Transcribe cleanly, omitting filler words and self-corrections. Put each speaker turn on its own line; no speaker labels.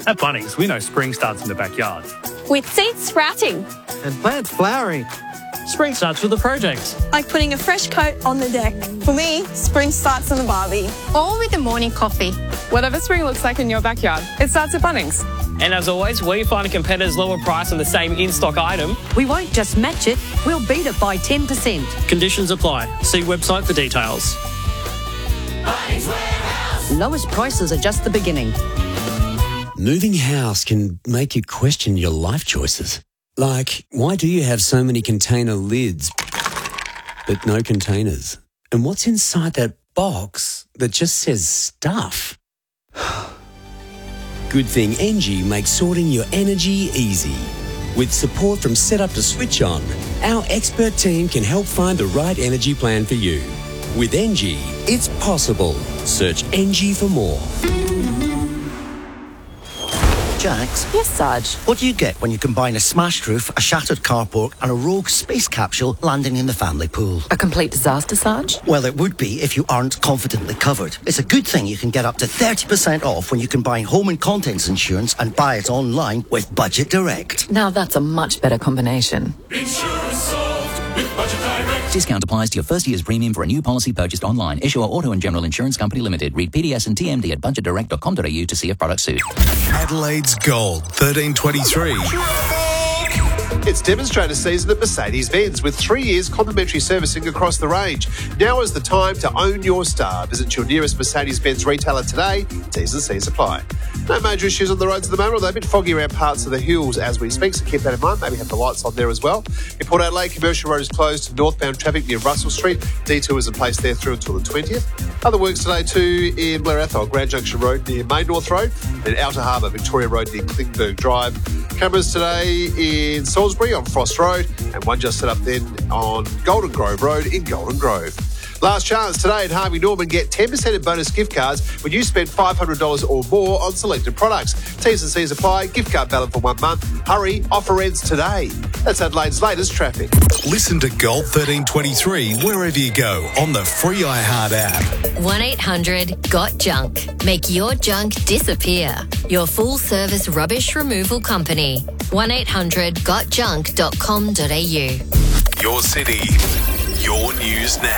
At Bunnings, we know spring starts in the backyard.
With seeds sprouting.
And plants flowering.
Spring starts with a project.
Like putting a fresh coat on the deck. For me, spring starts on the barbie.
Or with a morning coffee.
Whatever spring looks like in your backyard, it starts at Bunnings.
And as always, we find a competitor's lower price on the same in-stock item.
We won't just match it, we'll beat it by 10%.
Conditions apply. See website for details.
Lowest prices are just the beginning.
Moving house can make you question your life choices. Like, why do you have so many container lids, but no containers? And what's inside that box that just says stuff? Good thing Engie makes sorting your energy easy. With support from setup to switch on, our expert team can help find the right energy plan for you. With Engie, it's possible. Search Engie for more.
Jax?
Yes, Sarge.
What do you get when you combine a smashed roof, a shattered carport and a rogue space capsule landing in the family pool?
A complete disaster, Sarge?
Well, it would be if you aren't confidently covered. It's a good thing you can get up to 30% off when you combine home and contents insurance and buy it online with Budget Direct.
Now that's a much better combination.
Insurance solved with Budget Direct.
Discount applies to your first year's premium for a new policy purchased online. Issuer Auto and General Insurance Company Limited. Read PDS and TMD at budgetdirect.com.au to see if products suit.
Adelaide's Gold 1323.
It's demonstrator season at Mercedes-Benz with 3 years complimentary servicing across the range. Now is the time to own your star. Visit your nearest Mercedes-Benz retailer today. T's and C's apply. No major issues on the roads at the moment, although a bit foggy around parts of the hills as we speak, so keep that in mind. Maybe have the lights on there as well. In Port Adelaide, Commercial Road is closed to northbound traffic near Russell Street. Detour is in place there through until the 20th. Other works today too in Blair Athol, Grand Junction Road near Main North Road, and Outer Harbour, Victoria Road near Klingberg Drive. Cameras today in Salisbury on Frost Road, and one just set up then on Golden Grove Road in Golden Grove. Last chance today at Harvey Norman. Get 10% in bonus gift cards when you spend $500 or more on selected products. T's and C's apply. Gift card valid for 1 month. Hurry, offer ends today. That's Adelaide's latest traffic.
Listen to Gold 1323 wherever you go on the free iHeart app.
1-800-GOT-JUNK. Make your junk disappear. Your full-service rubbish removal company. 1-800-GOTJUNK.com.au.
Your city, your news now.